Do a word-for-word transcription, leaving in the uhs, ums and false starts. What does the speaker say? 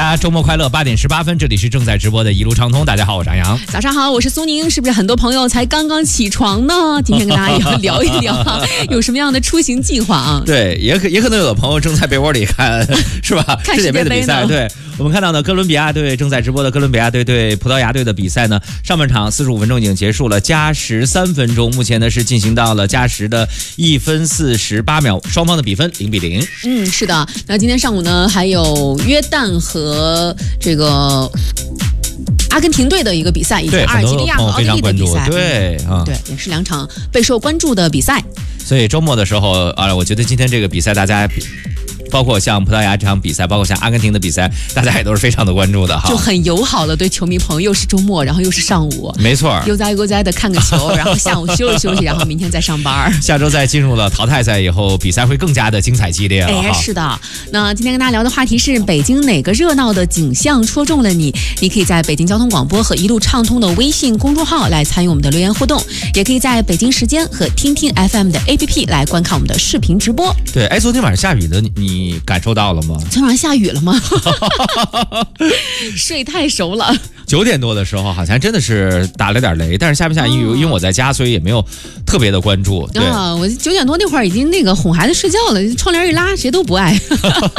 家周末快乐，八点十八分，这里是正在直播的一路畅通。大家好，我是杨洋。 早上好，我是苏宁。是不是很多朋友才刚刚起床呢？今天跟大家也要聊一聊啊，有什么样的出行计划啊？ 对，也可也可能有的朋友正在被窝里看，是吧？ 看世界杯的比赛。对，我们看到呢，哥伦比亚队正在直播的哥伦比亚队对葡萄牙队的比赛呢，上半场四十五分钟已经结束了，加时三分钟，目前呢是进行到了加时的一分四十八秒，双方的比分零比零。 嗯，是的。那今天上午呢，还有约旦和这个阿根廷队的一个比赛，以及阿尔及利亚和奥地利的比赛， 对啊， 对，也是两场备受关注的比赛。 所以周末的时候啊，我觉得今天这个比赛大家，包括像葡萄牙这场比赛，包括像阿根廷的比赛，大家也都是非常的关注的哈， 就很友好了，对球迷朋友，又是周末，然后又是上午， 没错， 悠哉悠哉的看个球，然后下午休息休息，然后明天再上班。 下周再进入了淘汰赛以后，比赛会更加的精彩激烈了。 哎，是的。那今天跟大家聊的话题是北京哪个热闹的景象戳中了你？你可以在北京交通广播和一路畅通的微信公众号来参与我们的留言互动，也可以在北京时间和听听 F M 的 A P P 来观看我们的视频直播。 对，哎，昨天晚上下雨的，你你感受到了吗？ 昨天晚上下雨了吗？睡太熟了。 九点多的时候好像真的是打了点雷，但是下不下雨，哦、因为我在家，所以也没有特别的关注。对啊，我九点多那会儿已经那个哄孩子睡觉了，窗帘一拉，谁都不爱。